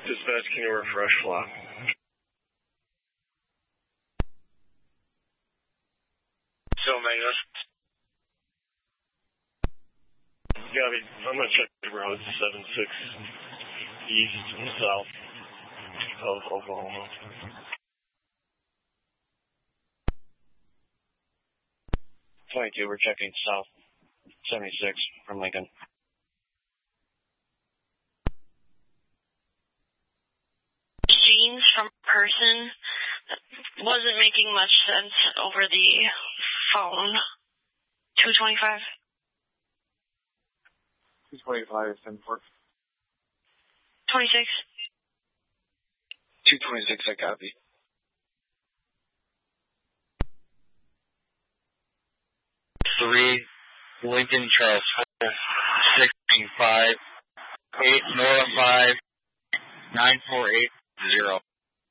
Dispatch, can you refresh flop? Still negative. Gabby, I'm going to check the roads 7-6 east and south of Oklahoma. We're checking south 76 from Lincoln. Scenes from person wasn't making much sense over the phone. 225. 225 is 10-4. 26. 226, I copy. Three, Lincoln Charles 4, 16-5, 8, Nora 5, 9480.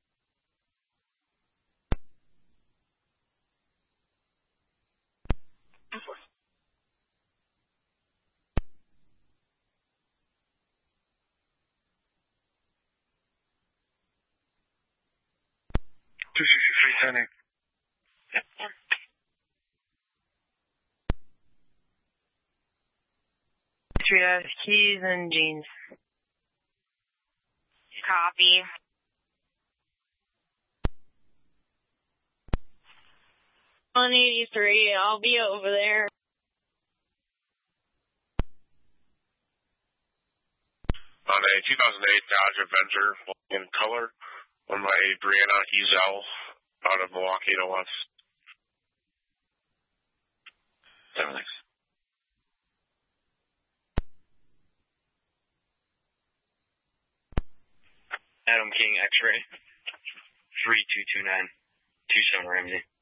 Triage, keys and jeans. Copy. On 83, I'll be over there. On a 2008 Dodge Avenger in color, on my Brianna Ezel out of Milwaukee to West. 76. Adam King X-ray 3229 Tucson Ramsey.